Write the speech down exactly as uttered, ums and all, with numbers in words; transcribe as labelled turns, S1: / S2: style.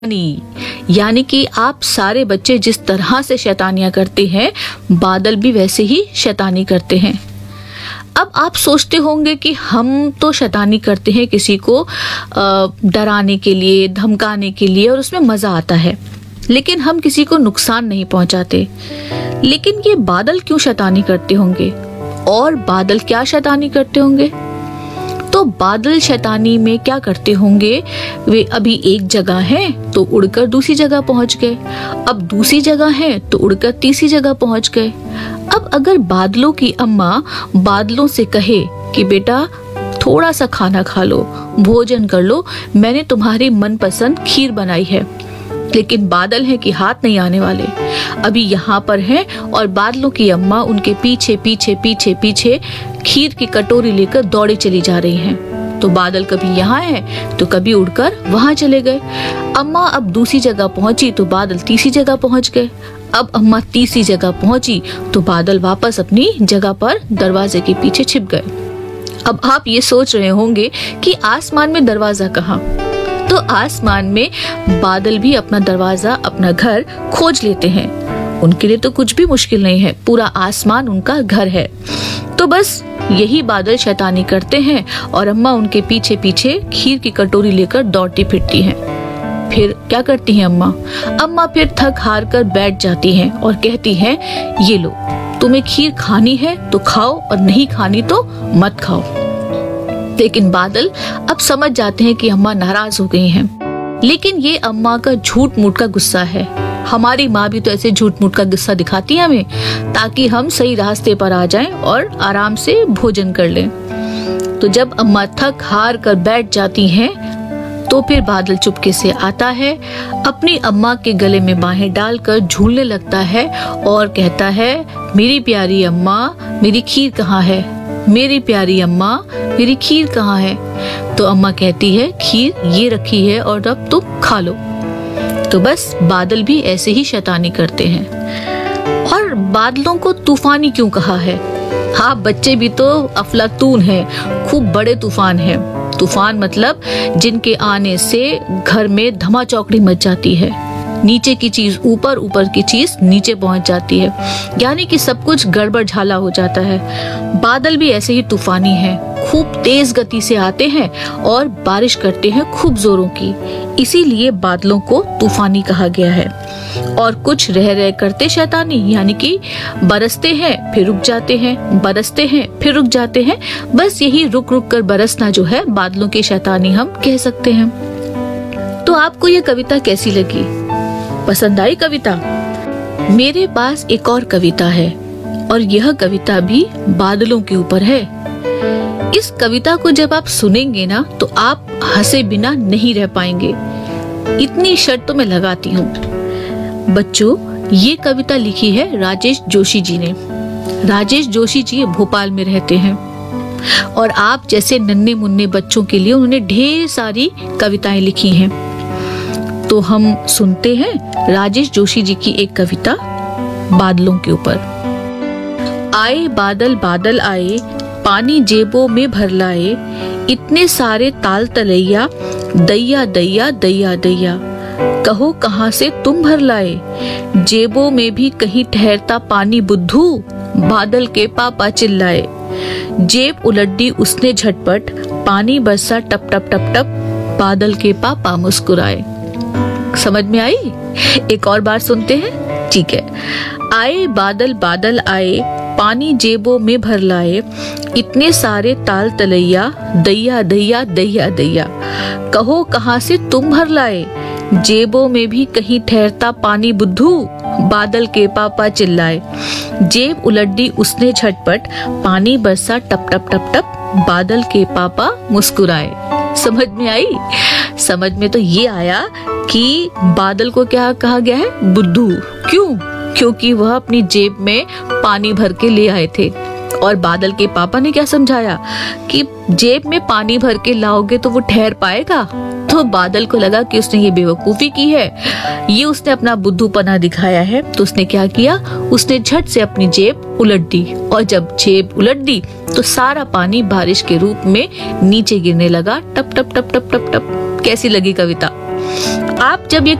S1: नहीं, यानी कि आप सारे बच्चे जिस तरह से शैतानियां करते हैं, बादल भी वैसे ही शैतानी करते हैं। अब आप सोचते होंगे कि हम तो शैतानी करते हैं किसी को डराने के लिए, धमकाने के लिए, और उसमें मजा आता है, लेकिन हम किसी को नुकसान नहीं पहुंचाते। लेकिन ये बादल क्यों शैतानी करते होंगे, और बादल क्या शैतानी करते होंगे? तो बादल शैतानी में क्या करते होंगे, वे अभी एक जगह हैं तो उड़कर दूसरी जगह पहुंच गए, अब दूसरी जगह है तो उड़कर तीसरी जगह पहुंच गए। अब अगर बादलों की अम्मा बादलों से कहे कि बेटा थोड़ा सा खाना खा लो, भोजन कर लो, मैंने तुम्हारी मनपसंद खीर बनाई है, लेकिन बादल है कि हाथ नहीं आने वाले, अभी यहाँ पर हैं, और बादलों की अम्मा उनके पीछे पीछे पीछे पीछे खीर की कटोरी लेकर दौड़े चली जा रही हैं। तो बादल कभी यहाँ है तो कभी उड़कर वहां चले गए। अम्मा अब दूसरी जगह पहुंची तो बादल तीसरी जगह पहुंच गए। अब अम्मा तीसरी जगह पहुंची तो बादल वापस अपनी जगह पर दरवाजे के पीछे छिप गए। अब आप ये सोच रहे होंगे कि आसमान में दरवाजा कहाँ? तो आसमान में बादल भी अपना दरवाजा, अपना घर खोज लेते हैं। उनके लिए तो कुछ भी मुश्किल नहीं है, पूरा आसमान उनका घर है। तो बस यही बादल शैतानी करते हैं और अम्मा उनके पीछे पीछे खीर की कटोरी लेकर दौड़ती फिरती हैं। फिर क्या करती हैं अम्मा? अम्मा फिर थक हार कर बैठ जाती हैं और कहती हैं, ये लो, तुम्हें खीर खानी है तो खाओ और नहीं खानी तो मत खाओ। लेकिन बादल अब समझ जाते हैं कि अम्मा नाराज हो गई हैं। लेकिन ये अम्मा का झूठ मूठ का गुस्सा है। हमारी माँ भी तो ऐसे झूठ मूठ का गुस्सा दिखाती है हमें, ताकि हम सही रास्ते पर आ जाएं और आराम से भोजन कर लें। तो जब अम्मा थक हार कर बैठ जाती हैं, तो फिर बादल चुपके से आता है, अपनी अम्मा के गले में बाहें डालकर झूलने लगता है और कहता है, मेरी प्यारी अम्मा, मेरी खीर कहाँ है? मेरी प्यारी अम्मा, मेरी खीर कहाँ है? तो अम्मा कहती है, खीर ये रखी है और अब तुम खा लो। तो बस बादल भी ऐसे ही शैतानी करते हैं। और बादलों को तूफानी क्यों कहा है? हाँ, बच्चे भी तो अफलातून हैं, खूब बड़े तूफान हैं। तूफान मतलब जिनके आने से घर में धमा चौकड़ी मच जाती है, नीचे की चीज ऊपर, ऊपर की चीज नीचे पहुंच जाती है, यानी कि सब कुछ गड़बड़ झाला हो जाता है। बादल भी ऐसे ही तूफानी हैं, खूब तेज गति से आते हैं और बारिश करते हैं खूब जोरों की, इसीलिए बादलों को तूफानी कहा गया है। और कुछ रह रह करते शैतानी, यानी कि बरसते हैं फिर रुक जाते हैं, बरसते हैं फिर रुक जाते हैं। बस यही रुक रुक कर बरसना जो है बादलों की शैतानी हम कह सकते हैं। तो आपको ये कविता कैसी लगी? पसंद आई कविता? मेरे पास एक और कविता है और यह कविता भी बादलों के ऊपर है। इस कविता को जब आप सुनेंगे ना तो आप हंसे बिना नहीं रह पाएंगे, इतनी शर्त तो मैं लगाती हूँ। बच्चों, ये कविता लिखी है राजेश जोशी जी ने। राजेश जोशी जी भोपाल में रहते हैं और आप जैसे नन्हे मुन्ने बच्चों के लिए उन्होंने ढेर सारी कविताएं लिखी हैं। तो हम सुनते हैं राजेश जोशी जी की एक कविता बादलों के ऊपर। आए बादल बादल आए, पानी जेबों में भर लाए, इतने सारे ताल तलैया, दैया दैया दैया दैया, कहो कहाँ से तुम भर लाए, जेबों में भी कहीं ठहरता पानी बुद्धू, बादल के पापा चिल्लाए, जेब उलट दी उसने झटपट, पानी बरसा टप टप टप टप, बादल के पापा मुस्कुराए। समझ में आई? एक और बार सुनते हैं, ठीक है। आए बादल बादल आए, पानी जेबों में भर लाए, इतने सारे ताल तलैया, दैया दैया दैया दैया, कहो कहाँ से तुम भर लाए, जेबों में भी कहीं ठहरता पानी बुद्धू, बादल के पापा चिल्लाए, जेब उलट दी उसने झटपट, पानी बरसा टप टप टप टप, बादल के पापा मुस्कुराए। समझ में आई? समझ में तो ये आया कि बादल को क्या कहा गया है? बुद्धू। क्यों? क्योंकि वह अपनी जेब में पानी भर के ले आए थे। और बादल के पापा ने क्या समझाया कि जेब में पानी भर के लाओगे तो वो ठहर पाएगा। तो बादल को लगा कि उसने ये बेवकूफी की है, ये उसने अपना बुद्धूपना दिखाया है। तो उसने क्या किया? उसने झट से अपनी जेब उलट दी, और जब जेब उलट दी तो सारा पानी बारिश के रूप में नीचे गिरने लगा, टप टप टप टप टप टप। कैसी लगी कविता? आप जब ये